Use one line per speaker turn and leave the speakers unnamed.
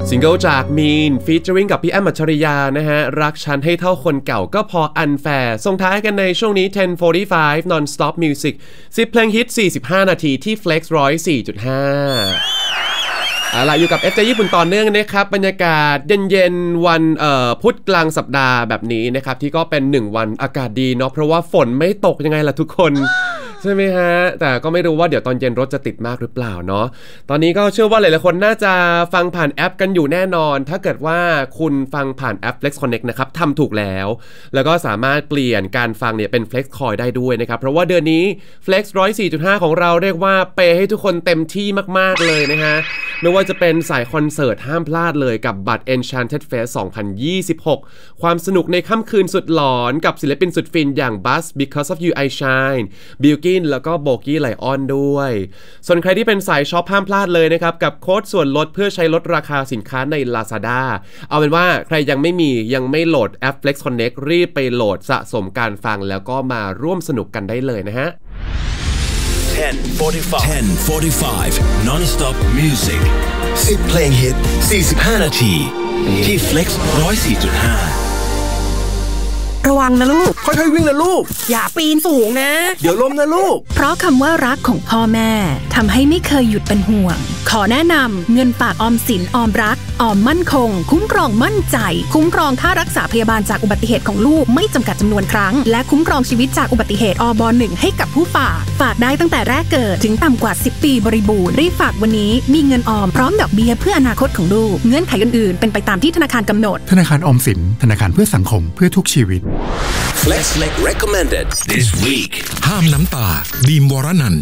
ซิงเกิลจากมีนฟีเจอริงกับพี่แอมอัจฉริยานะฮะรักฉันให้เท่าคนเก่าก็พออันแฟร์ส่งท้ายกันในช่วงนี้ 10:45 non-stop music 10 เพลงฮิต 45 นาทีที่ Flex 104.5อะไรอยู่กับ FJ ญี่ปุ่นต่อเนื่องนะครับบรรยากาศเย็นๆวันพุธกลางสัปดาห์แบบนี้นะครับที่ก็เป็น1วันอากาศดีเนาะเพราะว่าฝนไม่ตกยังไงล่ะทุกคนใช่ไหมฮะแต่ก็ไม่รู้ว่าเดี๋ยวตอนเย็นรถจะติดมากหรือเปล่าเนาะตอนนี้ก็เชื่อว่าหลายๆคนน่าจะฟังผ่านแอปกันอยู่แน่นอนถ้าเกิดว่าคุณฟังผ่านแอป Flex Connect นะครับทำถูกแล้วก็สามารถเปลี่ยนการฟังเนี่ยเป็น Flex Coin ได้ด้วยนะครับเพราะว่าเดือนนี้ Flex 104.5 ของเราเรียกว่าเปย์ให้ทุกคนเต็มที่มากๆเลยนะฮะไม่ว่าจะเป็นสายคอนเสิร์ตห้ามพลาดเลยกับบัตร Enchanted Fest 2026 ความสนุกในค่ำคืนสุดหลอนกับศิลปินสุดฟินอย่าง Buzz Because of You I Shine Bilkin แล้วก็โบกี้ไลออนด้วยส่วนใครที่เป็นสายช็อปห้ามพลาดเลยนะครับกับโค้ดส่วนลดเพื่อใช้ลดราคาสินค้าใน Lazada เอาเป็นว่าใครยังไม่โหลดแอป Flex Connect รีบไปโหลดสะสมการฟังแล้วก็มาร่วมสนุกกันได้เลยนะฮะ
10:45 non-stop music 10 เพลงฮิต 45 นาทีที่ Flex 104.5
ระวังนะลูก
ค่อยๆวิ่งนะลูก
อย่าปีนสูงนะ
เดี๋ยวล้มนะลูก
เพราะคำว่ารักของพ่อแม่ทำให้ไม่เคยหยุดเป็นห่วงขอแนะนำเงินฝากออมสินออมรักออมมั่นคงคุ้มครองมั่นใจคุ้มครองค่ารักษาพยาบาลจากอุบัติเหตุของลูกไม่จำกัดจำนวนครั้งและคุ้มครองชีวิตจากอุบัติเหตุอบ.1 ให้กับผู้ฝากได้ตั้งแต่แรกเกิดถึงต่ำกว่า10ปีบริบูรณ์รีบฝากวันนี้มีเงินออมพร้อมดอกเบี้ยเพื่ออนาคตของลูกเงื่อนไขอื่นๆเป็นไปตามที่ธนาคารกำหนด
ธนาคารออมสินธนาคารเพื่อสังคมเพื่อทุกชีวิต
Flex recommended this week ห้ามน้ำตาดีมวรนันท์